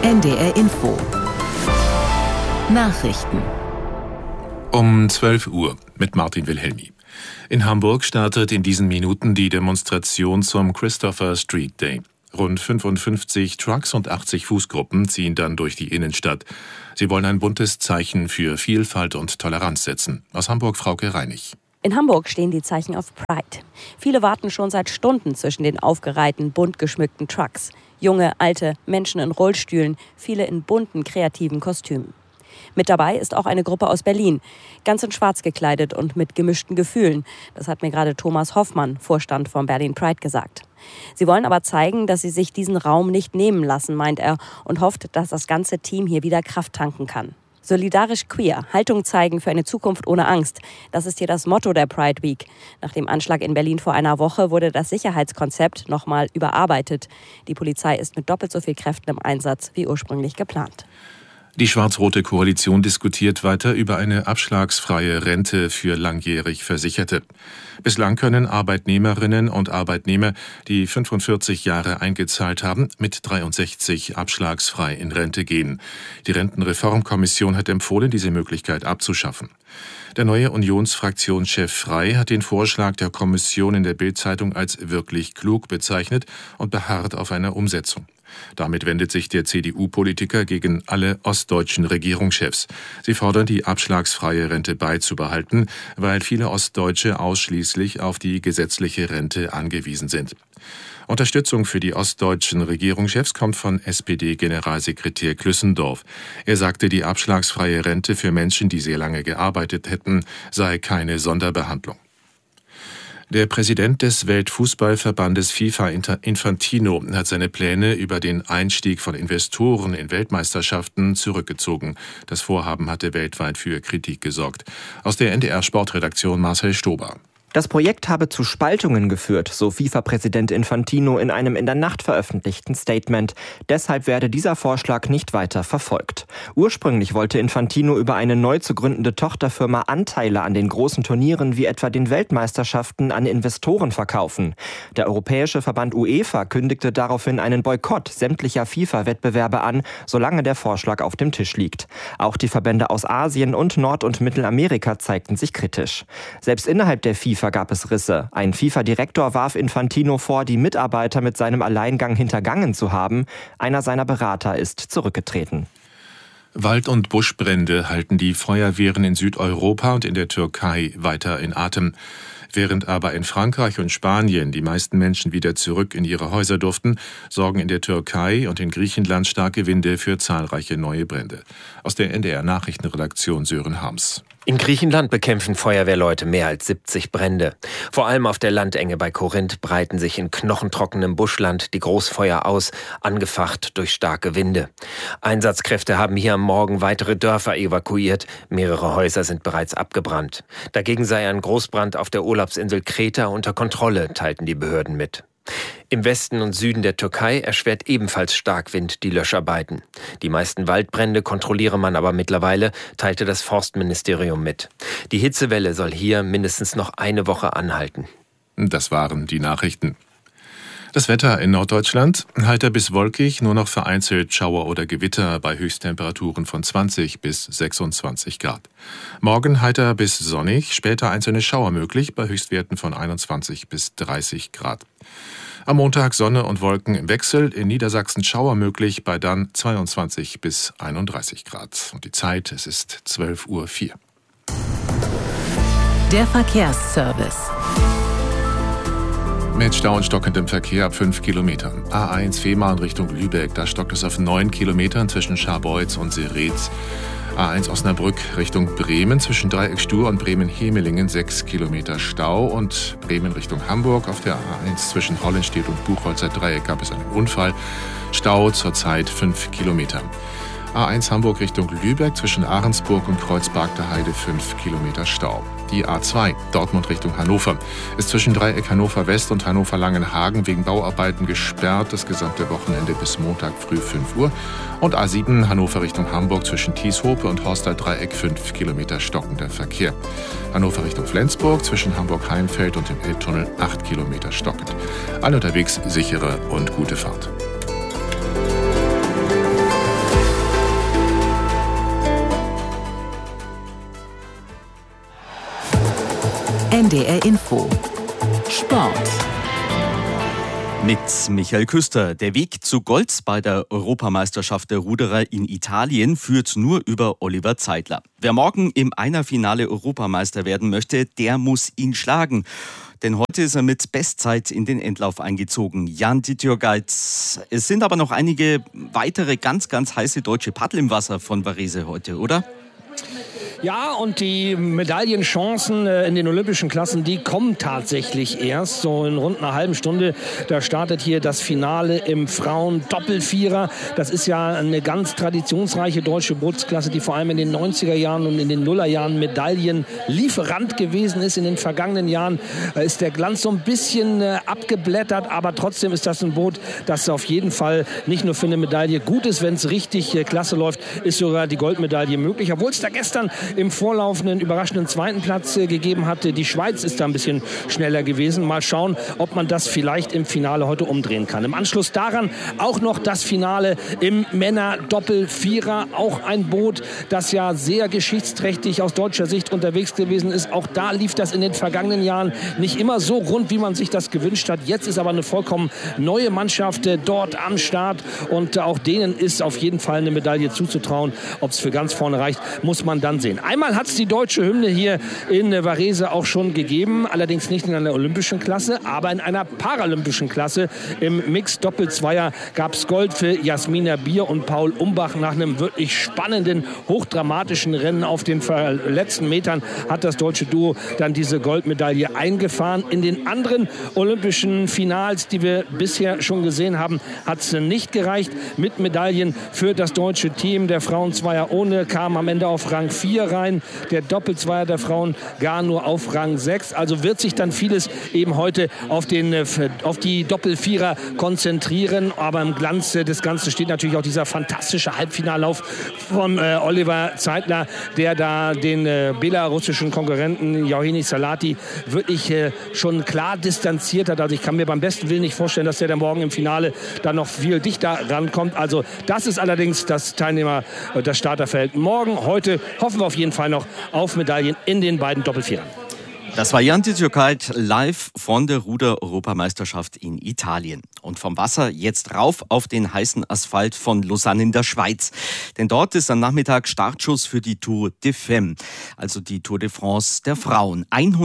NDR Info. Nachrichten. Um 12 Uhr mit Martin Wilhelmi. In Hamburg startet in diesen Minuten die Demonstration zum Christopher Street Day. Rund 55 Trucks und 80 Fußgruppen ziehen dann durch die Innenstadt. Sie wollen ein buntes Zeichen für Vielfalt und Toleranz setzen. Aus Hamburg Frauke Reinig. In Hamburg stehen die Zeichen auf Pride. Viele warten schon seit Stunden zwischen den aufgereihten, bunt geschmückten Trucks. Junge, alte, Menschen in Rollstühlen, viele in bunten, kreativen Kostümen. Mit dabei ist auch eine Gruppe aus Berlin, ganz in schwarz gekleidet und mit gemischten Gefühlen. Das hat mir gerade Thomas Hoffmann, Vorstand von Berlin Pride, gesagt. Sie wollen aber zeigen, dass sie sich diesen Raum nicht nehmen lassen, meint er, und hofft, dass das ganze Team hier wieder Kraft tanken kann. Solidarisch queer, Haltung zeigen für eine Zukunft ohne Angst. Das ist hier das Motto der Pride Week. Nach dem Anschlag in Berlin vor einer Woche wurde das Sicherheitskonzept nochmal überarbeitet. Die Polizei ist mit doppelt so viel Kräften im Einsatz wie ursprünglich geplant. Die schwarz-rote Koalition diskutiert weiter über eine abschlagsfreie Rente für langjährig Versicherte. Bislang können Arbeitnehmerinnen und Arbeitnehmer, die 45 Jahre eingezahlt haben, mit 63 abschlagsfrei in Rente gehen. Die Rentenreformkommission hat empfohlen, diese Möglichkeit abzuschaffen. Der neue Unionsfraktionschef Frey hat den Vorschlag der Kommission in der Bild-Zeitung als wirklich klug bezeichnet und beharrt auf einer Umsetzung. Damit wendet sich der CDU-Politiker gegen alle ostdeutschen Regierungschefs. Sie fordern, die abschlagsfreie Rente beizubehalten, weil viele Ostdeutsche ausschließlich auf die gesetzliche Rente angewiesen sind. Unterstützung für die ostdeutschen Regierungschefs kommt von SPD-Generalsekretär Klüssendorf. Er sagte, die abschlagsfreie Rente für Menschen, die sehr lange gearbeitet hätten, sei keine Sonderbehandlung. Der Präsident des Weltfußballverbandes FIFA Infantino hat seine Pläne über den Einstieg von Investoren in Weltmeisterschaften zurückgezogen. Das Vorhaben hatte weltweit für Kritik gesorgt. Aus der NDR-Sportredaktion Marcel Stober. Das Projekt habe zu Spaltungen geführt, so FIFA-Präsident Infantino in einem in der Nacht veröffentlichten Statement. Deshalb werde dieser Vorschlag nicht weiter verfolgt. Ursprünglich wollte Infantino über eine neu zu gründende Tochterfirma Anteile an den großen Turnieren wie etwa den Weltmeisterschaften an Investoren verkaufen. Der europäische Verband UEFA kündigte daraufhin einen Boykott sämtlicher FIFA-Wettbewerbe an, solange der Vorschlag auf dem Tisch liegt. Auch die Verbände aus Asien und Nord- und Mittelamerika zeigten sich kritisch. Selbst innerhalb der FIFA gab es Risse. Ein FIFA-Direktor warf Infantino vor, die Mitarbeiter mit seinem Alleingang hintergangen zu haben. Einer seiner Berater ist zurückgetreten. Wald- und Buschbrände halten die Feuerwehren in Südeuropa und in der Türkei weiter in Atem. Während aber in Frankreich und Spanien die meisten Menschen wieder zurück in ihre Häuser durften, sorgen in der Türkei und in Griechenland starke Winde für zahlreiche neue Brände. Aus der NDR-Nachrichtenredaktion Sören Harms. In Griechenland bekämpfen Feuerwehrleute mehr als 70 Brände. Vor allem auf der Landenge bei Korinth breiten sich in knochentrockenem Buschland die Großfeuer aus, angefacht durch starke Winde. Einsatzkräfte haben hier am Morgen weitere Dörfer evakuiert. Mehrere Häuser sind bereits abgebrannt. Dagegen sei ein Großbrand auf der Urlaubsinsel Kreta unter Kontrolle, teilten die Behörden mit. Im Westen und Süden der Türkei erschwert ebenfalls Starkwind die Löscharbeiten. Die meisten Waldbrände kontrolliere man aber mittlerweile, teilte das Forstministerium mit. Die Hitzewelle soll hier mindestens noch eine Woche anhalten. Das waren die Nachrichten. Das Wetter in Norddeutschland: heiter bis wolkig, nur noch vereinzelt Schauer oder Gewitter bei Höchsttemperaturen von 20 bis 26 Grad. Morgen heiter bis sonnig, später einzelne Schauer möglich bei Höchstwerten von 21 bis 30 Grad. Am Montag Sonne und Wolken im Wechsel, in Niedersachsen Schauer möglich bei dann 22 bis 31 Grad. Und die Zeit, es ist 12:04 Uhr. Der Verkehrsservice. Mit Stau und stockendem Verkehr ab 5 Kilometern. A1 Fehmarn Richtung Lübeck, da stockt es auf 9 Kilometern zwischen Scharbeutz und Seretz. A1 Osnabrück Richtung Bremen zwischen Dreieck Stur und Bremen-Hemelingen 6 Kilometer Stau und Bremen Richtung Hamburg auf der A1 zwischen Hollenstedt und Buchholzer Dreieck gab es einen Unfall. Stau zurzeit 5 Kilometer. A1 Hamburg Richtung Lübeck zwischen Ahrensburg und Kreuzberg der Heide 5 Kilometer Stau. Die A2 Dortmund Richtung Hannover ist zwischen Dreieck Hannover West und Hannover Langenhagen wegen Bauarbeiten gesperrt, das gesamte Wochenende bis Montag früh 5 Uhr. Und A7 Hannover Richtung Hamburg zwischen Thieshope und Horstal Dreieck 5 Kilometer stockender Verkehr. Hannover Richtung Flensburg zwischen Hamburg-Heimfeld und dem Elbtunnel 8 Kilometer stockend. Alle unterwegs sichere und gute Fahrt. NDR Info. Sport. Mit Michael Küster. Der Weg zu Gold bei der Europameisterschaft der Ruderer in Italien führt nur über Oliver Zeidler. Wer morgen im Einerfinale Europameister werden möchte, der muss ihn schlagen. Denn heute ist er mit Bestzeit in den Endlauf eingezogen. Jan Ditjurgait. Es sind aber noch einige weitere ganz heiße deutsche Paddel im Wasser von Varese heute, oder? Ja, und die Medaillenchancen in den olympischen Klassen, die kommen tatsächlich erst so in rund einer halben Stunde. Da startet hier das Finale im Frauen-Doppelvierer. Das ist ja eine ganz traditionsreiche deutsche Bootsklasse, die vor allem in den 90er Jahren und in den Nullerjahren Medaillenlieferant gewesen ist. In den vergangenen Jahren ist der Glanz so ein bisschen abgeblättert, aber trotzdem ist das ein Boot, das auf jeden Fall nicht nur für eine Medaille gut ist, wenn es richtig klasse läuft, ist sogar die Goldmedaille möglich. Obwohl es da gestern im vorlaufenden überraschenden zweiten Platz gegeben hatte. Die Schweiz ist da ein bisschen schneller gewesen. Mal schauen, ob man das vielleicht im Finale heute umdrehen kann. Im Anschluss daran auch noch das Finale im Männer-Doppel-Vierer. Auch ein Boot, das ja sehr geschichtsträchtig aus deutscher Sicht unterwegs gewesen ist. Auch da lief das in den vergangenen Jahren nicht immer so rund, wie man sich das gewünscht hat. Jetzt ist aber eine vollkommen neue Mannschaft dort am Start. Und auch denen ist auf jeden Fall eine Medaille zuzutrauen. Ob es für ganz vorne reicht, muss man dann sehen. Einmal hat es die deutsche Hymne hier in Varese auch schon gegeben, allerdings nicht in einer olympischen Klasse, aber in einer paralympischen Klasse. Im Mixed-Doppel-Zweier gab es Gold für Jasmina Bier und Paul Umbach. Nach einem wirklich spannenden, hochdramatischen Rennen auf den letzten Metern hat das deutsche Duo dann diese Goldmedaille eingefahren. In den anderen olympischen Finals, die wir bisher schon gesehen haben, hat es nicht gereicht mit Medaillen für das deutsche Team. Der Frauenzweier ohne kam am Ende auf Rang 4 rein, der Doppelzweier der Frauen gar nur auf Rang 6. Also wird sich dann vieles eben heute auf die Doppelvierer konzentrieren. Aber im Glanz des Ganzen steht natürlich auch dieser fantastische Halbfinallauf von Oliver Zeidler, der da den belarussischen Konkurrenten Yauheni Salati wirklich schon klar distanziert hat. Also ich kann mir beim besten Willen nicht vorstellen, dass der da morgen im Finale dann noch viel dichter rankommt. Also das ist allerdings das Starterfeld morgen. Heute hoffen wir auf jeden Fall noch auf Medaillen in den beiden Doppelvierern. Das war Jan Ditjurgait live von der Ruder-Europameisterschaft in Italien. Und vom Wasser jetzt rauf auf den heißen Asphalt von Lausanne in der Schweiz. Denn dort ist am Nachmittag Startschuss für die Tour de Femmes, also die Tour de France der Frauen.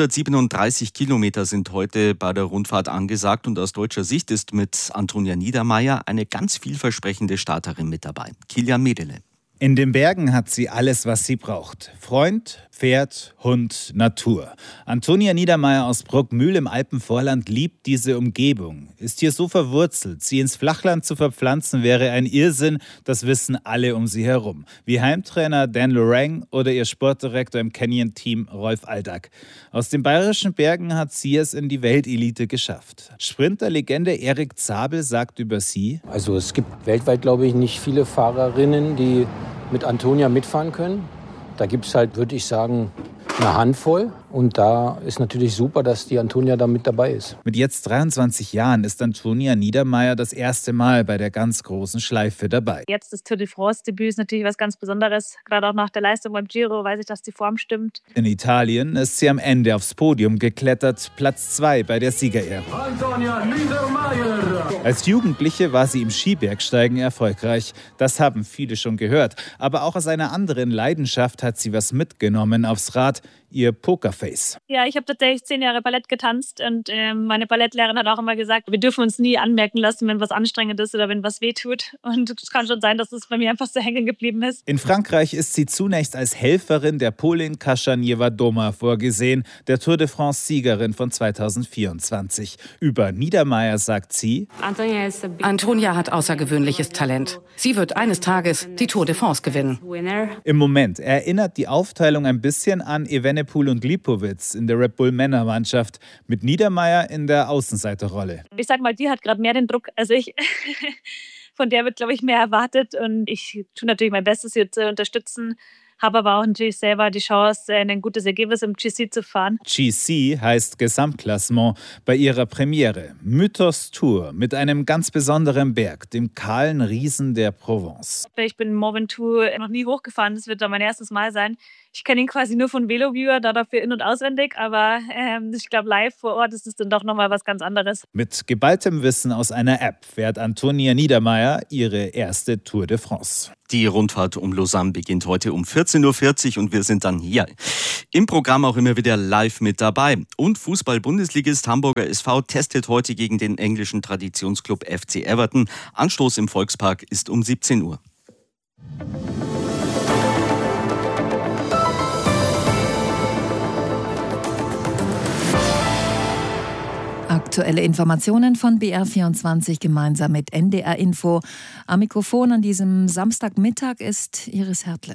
137 Kilometer sind heute bei der Rundfahrt angesagt und aus deutscher Sicht ist mit Antonia Niedermaier eine ganz vielversprechende Starterin mit dabei. Kilian Medele. In den Bergen hat sie alles, was sie braucht. Freund, Pferd, Hund, Natur. Antonia Niedermaier aus Bruckmühl im Alpenvorland liebt diese Umgebung. Ist hier so verwurzelt. Sie ins Flachland zu verpflanzen wäre ein Irrsinn. Das wissen alle um sie herum. Wie Heimtrainer Dan Lorang oder ihr Sportdirektor im Canyon-Team Rolf Aldag. Aus den bayerischen Bergen hat sie es in die Weltelite geschafft. Sprinterlegende Erik Zabel sagt über sie: Also es gibt weltweit, glaube ich, nicht viele Fahrerinnen, die mit Antonia mitfahren können. Da gibt es halt, würde ich sagen, eine Handvoll. Und da ist natürlich super, dass die Antonia da mit dabei ist. Mit jetzt 23 Jahren ist Antonia Niedermaier das erste Mal bei der ganz großen Schleife dabei. Jetzt das Tour de France-Debüt ist natürlich was ganz Besonderes. Gerade auch nach der Leistung beim Giro weiß ich, dass die Form stimmt. In Italien ist sie am Ende aufs Podium geklettert, Platz 2 bei der Siegerehrung. Antonia Niedermaier! Als Jugendliche war sie im Skibergsteigen erfolgreich. Das haben viele schon gehört. Aber auch aus einer anderen Leidenschaft hat sie was mitgenommen aufs Rad: ihr Pokerface. Ja, ich habe tatsächlich 10 Jahre Ballett getanzt und meine Ballettlehrerin hat auch immer gesagt, wir dürfen uns nie anmerken lassen, wenn was anstrengend ist oder wenn was wehtut. Und es kann schon sein, dass es bei mir einfach so hängen geblieben ist. In Frankreich ist sie zunächst als Helferin der Polin Kasia Niewiadoma vorgesehen, der Tour de France-Siegerin von 2024. Über Niedermaier sagt sie: Antonia hat außergewöhnliches Talent. Sie wird eines Tages die Tour de France gewinnen. Im Moment erinnert die Aufteilung ein bisschen an Evenepoel und Lipowitz in der Red Bull Männermannschaft, mit Niedermaier in der Außenseiterrolle. Ich sag mal, die hat gerade mehr den Druck als ich. Von der wird, glaube ich, mehr erwartet. Und ich tue natürlich mein Bestes, sie zu unterstützen. Habe aber auch natürlich selber die Chance, ein gutes Ergebnis im GC zu fahren. GC heißt Gesamtklassement bei ihrer Premiere. Mythos Tour mit einem ganz besonderen Berg, dem kahlen Riesen der Provence. Ich bin Mont Ventoux noch nie hochgefahren, das wird dann mein erstes Mal sein. Ich kenne ihn quasi nur von VeloViewer, da dafür in- und auswendig, aber ich glaube, live vor Ort ist es dann doch nochmal was ganz anderes. Mit geballtem Wissen aus einer App fährt Antonia Niedermeyer ihre erste Tour de France. Die Rundfahrt um Lausanne beginnt heute um 14.40 Uhr und wir sind dann hier im Programm auch immer wieder live mit dabei. Und Fußball-Bundesligist Hamburger SV testet heute gegen den englischen Traditionsclub FC Everton. Anstoß im Volkspark ist um 17 Uhr. Aktuelle Informationen von BR24 gemeinsam mit NDR Info. Am Mikrofon an diesem Samstagmittag ist Iris Hertle.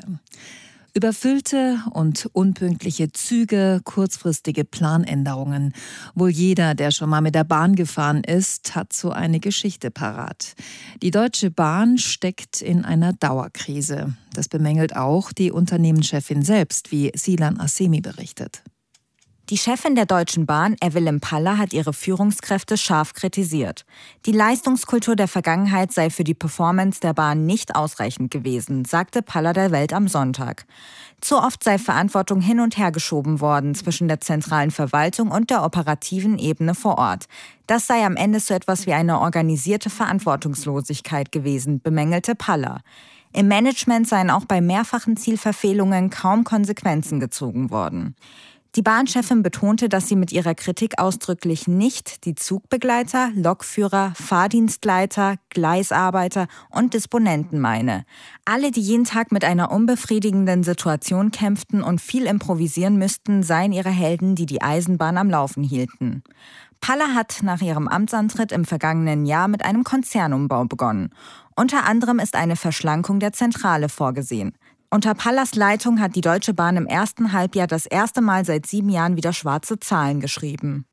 Überfüllte und unpünktliche Züge, kurzfristige Planänderungen. Wohl jeder, der schon mal mit der Bahn gefahren ist, hat so eine Geschichte parat. Die Deutsche Bahn steckt in einer Dauerkrise. Das bemängelt auch die Unternehmenschefin selbst, wie Silan Assemi berichtet. Die Chefin der Deutschen Bahn, Evelyn Paller, hat ihre Führungskräfte scharf kritisiert. Die Leistungskultur der Vergangenheit sei für die Performance der Bahn nicht ausreichend gewesen, sagte Paller der Welt am Sonntag. Zu oft sei Verantwortung hin und her geschoben worden zwischen der zentralen Verwaltung und der operativen Ebene vor Ort. Das sei am Ende so etwas wie eine organisierte Verantwortungslosigkeit gewesen, bemängelte Paller. Im Management seien auch bei mehrfachen Zielverfehlungen kaum Konsequenzen gezogen worden. Die Bahnchefin betonte, dass sie mit ihrer Kritik ausdrücklich nicht die Zugbegleiter, Lokführer, Fahrdienstleiter, Gleisarbeiter und Disponenten meine. Alle, die jeden Tag mit einer unbefriedigenden Situation kämpften und viel improvisieren müssten, seien ihre Helden, die die Eisenbahn am Laufen hielten. Paller hat nach ihrem Amtsantritt im vergangenen Jahr mit einem Konzernumbau begonnen. Unter anderem ist eine Verschlankung der Zentrale vorgesehen. Unter Pallers Leitung hat die Deutsche Bahn im ersten Halbjahr das erste Mal seit 7 Jahren wieder schwarze Zahlen geschrieben.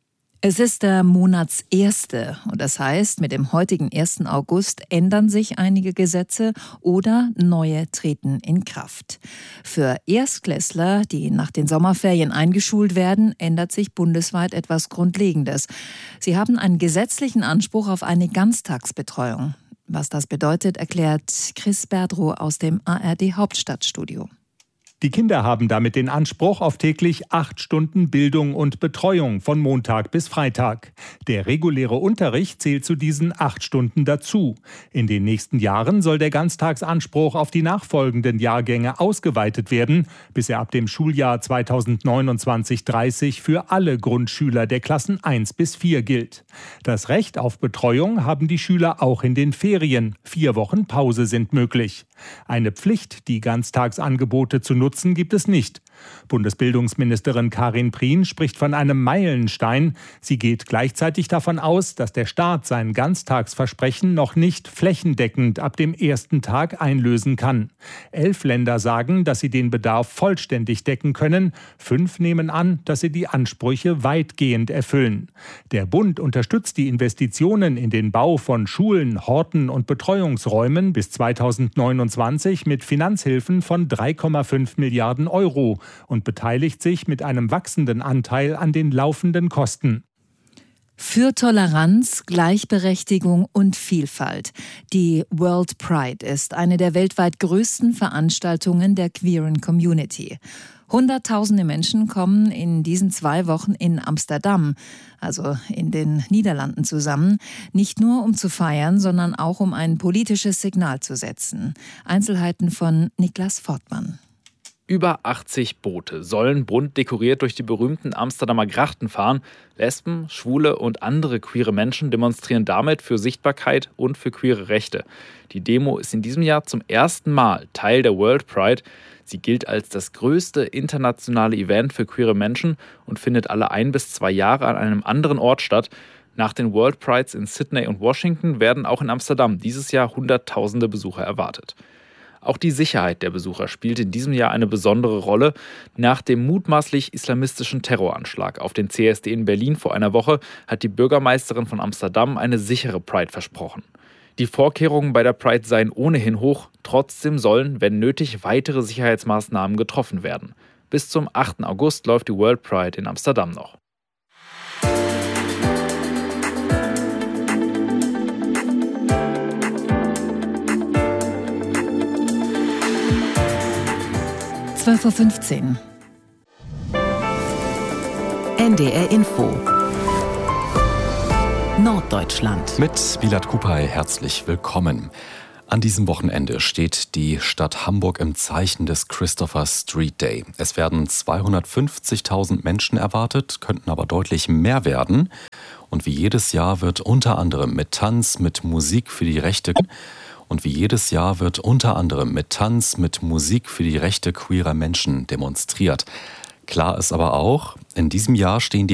Es ist der Monatserste und das heißt, mit dem heutigen 1. August ändern sich einige Gesetze oder neue treten in Kraft. Für Erstklässler, die nach den Sommerferien eingeschult werden, ändert sich bundesweit etwas Grundlegendes. Sie haben einen gesetzlichen Anspruch auf eine Ganztagsbetreuung. Was das bedeutet, erklärt Chris Berdrow aus dem ARD Hauptstadtstudio. Die Kinder haben damit den Anspruch auf täglich 8 Stunden Bildung und Betreuung von Montag bis Freitag. Der reguläre Unterricht zählt zu diesen 8 Stunden dazu. In den nächsten Jahren soll der Ganztagsanspruch auf die nachfolgenden Jahrgänge ausgeweitet werden, bis er ab dem Schuljahr 2029/30 für alle Grundschüler der Klassen 1 bis 4 gilt. Das Recht auf Betreuung haben die Schüler auch in den Ferien. 4 Wochen Pause sind möglich. Eine Pflicht, die Ganztagsangebote zu nutzen, gibt es nicht. Bundesbildungsministerin Karin Prien spricht von einem Meilenstein. Sie geht gleichzeitig davon aus, dass der Staat sein Ganztagsversprechen noch nicht flächendeckend ab dem ersten Tag einlösen kann. 11 Länder sagen, dass sie den Bedarf vollständig decken können. 5 nehmen an, dass sie die Ansprüche weitgehend erfüllen. Der Bund unterstützt die Investitionen in den Bau von Schulen, Horten und Betreuungsräumen bis 2029 mit Finanzhilfen von 3,5 Milliarden Euro und beteiligt sich mit einem wachsenden Anteil an den laufenden Kosten. Für Toleranz, Gleichberechtigung und Vielfalt. Die World Pride ist eine der weltweit größten Veranstaltungen der queeren Community. Hunderttausende Menschen kommen in diesen 2 Wochen in Amsterdam, also in den Niederlanden, zusammen. Nicht nur um zu feiern, sondern auch um ein politisches Signal zu setzen. Einzelheiten von Niklas Fortmann. Über 80 Boote sollen bunt dekoriert durch die berühmten Amsterdamer Grachten fahren. Lesben, Schwule und andere queere Menschen demonstrieren damit für Sichtbarkeit und für queere Rechte. Die Demo ist in diesem Jahr zum ersten Mal Teil der World Pride. Sie gilt als das größte internationale Event für queere Menschen und findet alle 1 bis 2 Jahre an einem anderen Ort statt. Nach den World Prides in Sydney und Washington werden auch in Amsterdam dieses Jahr Hunderttausende Besucher erwartet. Auch die Sicherheit der Besucher spielt in diesem Jahr eine besondere Rolle. Nach dem mutmaßlich islamistischen Terroranschlag auf den CSD in Berlin vor einer Woche hat die Bürgermeisterin von Amsterdam eine sichere Pride versprochen. Die Vorkehrungen bei der Pride seien ohnehin hoch, trotzdem sollen, wenn nötig, weitere Sicherheitsmaßnahmen getroffen werden. Bis zum 8. August läuft die World Pride in Amsterdam noch. 12.15 Uhr. NDR Info Norddeutschland. Mit Bilad Kupay herzlich willkommen. An diesem Wochenende steht die Stadt Hamburg im Zeichen des Christopher Street Day. Es werden 250.000 Menschen erwartet, könnten aber deutlich mehr werden. Und wie jedes Jahr wird unter anderem mit Tanz, mit Musik für die Rechte queerer Menschen demonstriert. Klar ist aber auch, in diesem Jahr stehen die